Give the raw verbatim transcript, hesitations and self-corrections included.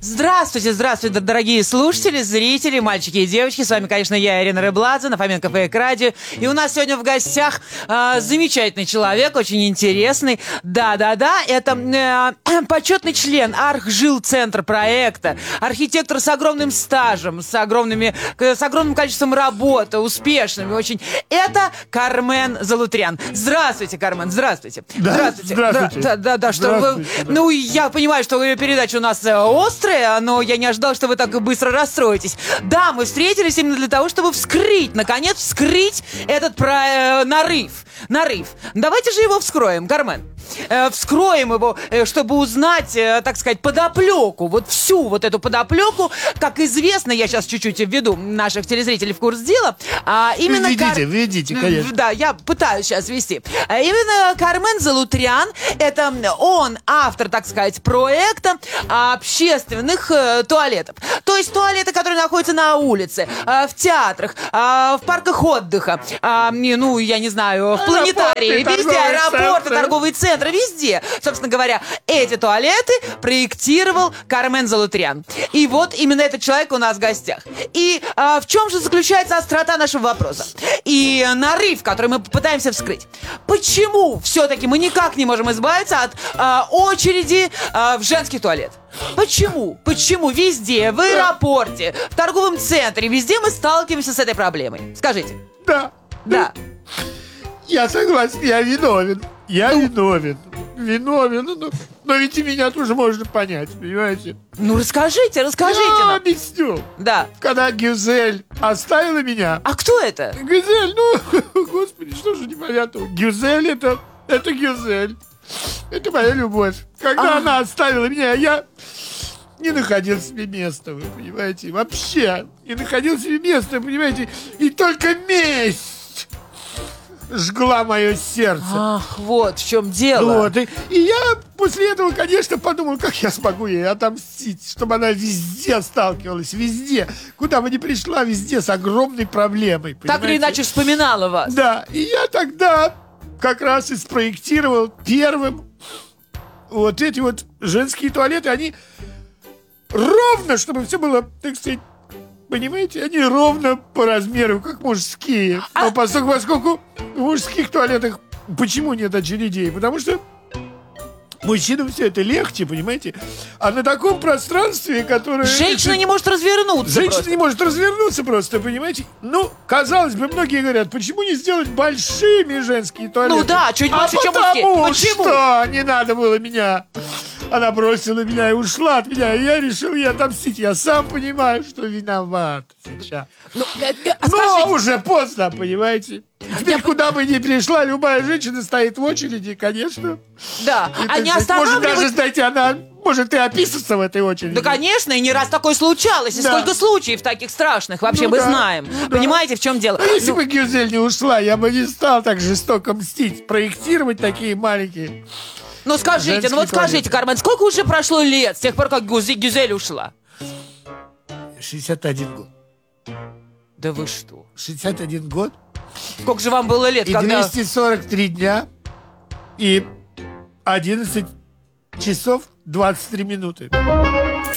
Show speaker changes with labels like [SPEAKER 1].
[SPEAKER 1] Здравствуйте, здравствуйте, дорогие слушатели, зрители, мальчики и девочки. С вами, конечно, я, Ирина Рыбладзе, на Фоменко Фейк Радио. И у нас сегодня в гостях э, замечательный человек, очень интересный. Да-да-да, это э, почетный член Архжилцентра проекта, архитектор с огромным стажем, с, огромными, с огромным количеством работы, успешными очень. Это Кармен Залутрян. Здравствуйте, Кармен, здравствуйте.
[SPEAKER 2] Да,
[SPEAKER 1] здравствуйте.
[SPEAKER 2] Здравствуйте.
[SPEAKER 1] Да, да, да, что вы... Ну, я понимаю, что передача у нас острая, но я не ожидал, что вы так быстро расстроитесь. Да, мы встретились именно для того, чтобы вскрыть, наконец, вскрыть этот про, э, нарыв. Нарыв. Давайте же его вскроем, Кармен. Э, вскроем его, э, чтобы узнать, э, так сказать, подоплеку. Вот всю вот эту подоплеку. Как известно, я сейчас чуть-чуть введу наших телезрителей в курс дела. А именно
[SPEAKER 2] Ведите,
[SPEAKER 1] Кар...
[SPEAKER 2] ведите, конечно.
[SPEAKER 1] Да, я пытаюсь сейчас вести. А именно Кармен Залутрян, это он автор, так сказать, проекта общественных э, туалетов. То есть туалеты, которые находятся на улице, э, в театрах, э, в парках отдыха, э, ну, я не знаю, в планетарии, везде, аэропорты, торговые центры, везде. Собственно говоря, эти туалеты проектировал Кармен Залутрян. И вот именно этот человек у нас в гостях. И э, в чем же заключается острота нашего вопроса? И нарыв, который мы пытаемся вскрыть. Почему все-таки мы никак не можем избавиться от э, очереди э, в женский туалет? Почему? Почему везде, в аэропорте, в торговом центре, везде мы сталкиваемся с этой проблемой? Скажите.
[SPEAKER 2] Да.
[SPEAKER 1] Да.
[SPEAKER 2] Я согласен, я виновен. Я ну, виновен. Виновен. Но, но ведь и меня тоже можно понять, понимаете?
[SPEAKER 1] Ну, расскажите, расскажите
[SPEAKER 2] Я
[SPEAKER 1] нам.
[SPEAKER 2] объясню.
[SPEAKER 1] Да.
[SPEAKER 2] Когда Гюзель оставила меня...
[SPEAKER 1] А кто это?
[SPEAKER 2] Гюзель, ну, господи, что же непонятного? Гюзель это... Это Гюзель. Это моя любовь. Когда а. она оставила меня, я... не находил себе места, вы понимаете? Вообще не находил себе места, понимаете? И только месть жгла мое сердце.
[SPEAKER 1] Ах, вот в чем дело.
[SPEAKER 2] Вот, и, и я после этого, конечно, подумал, как я смогу ей отомстить, чтобы она везде сталкивалась, везде. Куда бы ни пришла, везде с огромной проблемой. Понимаете?
[SPEAKER 1] Так или иначе вспоминала вас.
[SPEAKER 2] Да, и я тогда как раз и спроектировал первым вот эти вот женские туалеты. Они ровно, чтобы все было, так сказать, понимаете, они ровно по размеру, как мужские. А... Но поскольку, поскольку в мужских туалетах почему нет очередей? Потому что мужчинам все это легче, понимаете? А на таком пространстве, которое...
[SPEAKER 1] Женщина
[SPEAKER 2] это...
[SPEAKER 1] не может развернуться.
[SPEAKER 2] Женщина
[SPEAKER 1] просто.
[SPEAKER 2] не может развернуться просто, понимаете? Ну, казалось бы, многие говорят, почему не сделать большими женские туалеты?
[SPEAKER 1] Ну да, чуть
[SPEAKER 2] а
[SPEAKER 1] больше, чем мужские.
[SPEAKER 2] потому
[SPEAKER 1] Почему?
[SPEAKER 2] что не надо было меня... Она бросила меня и ушла от меня, и я решил ей отомстить. Я сам понимаю, что виноват сейчас. Ну, а Но скажите... уже поздно, понимаете? Теперь, я... куда бы ни пришла, любая женщина стоит в очереди, конечно.
[SPEAKER 1] Да,
[SPEAKER 2] и,
[SPEAKER 1] а не
[SPEAKER 2] сказать,
[SPEAKER 1] останавливать...
[SPEAKER 2] Может, даже, знаете, она... Может, и описаться в этой очереди.
[SPEAKER 1] Да, конечно, и не раз такое случалось. И да. Сколько случаев таких страшных вообще
[SPEAKER 2] ну,
[SPEAKER 1] мы
[SPEAKER 2] да.
[SPEAKER 1] знаем.
[SPEAKER 2] Ну, да.
[SPEAKER 1] Понимаете, в чем дело?
[SPEAKER 2] А если
[SPEAKER 1] ну...
[SPEAKER 2] бы Гюзель не ушла, я бы не стал так жестоко мстить. Проектировать такие маленькие...
[SPEAKER 1] Ну скажите,
[SPEAKER 2] женские
[SPEAKER 1] ну вот
[SPEAKER 2] туалеты.
[SPEAKER 1] скажите, Кармен, сколько уже прошло лет с тех пор, как Гюзель, Гюзель ушла?
[SPEAKER 2] шестьдесят один год.
[SPEAKER 1] Да вы что?
[SPEAKER 2] шестьдесят один год.
[SPEAKER 1] Сколько же вам было лет,
[SPEAKER 2] и
[SPEAKER 1] когда...
[SPEAKER 2] двести сорок три дня и одиннадцать часов двадцать три минуты.